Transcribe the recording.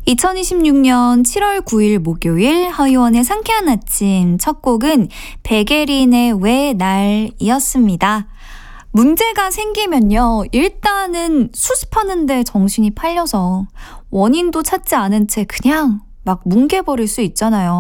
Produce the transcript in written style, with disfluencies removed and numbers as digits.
2026년 7월 9일 목요일 허이원의 상쾌한 아침 첫 곡은 백예린의 왜 날이었습니다. 문제가 생기면요, 일단은 수습하는데 정신이 팔려서 원인도 찾지 않은 채 그냥 막 뭉개버릴 수 있잖아요.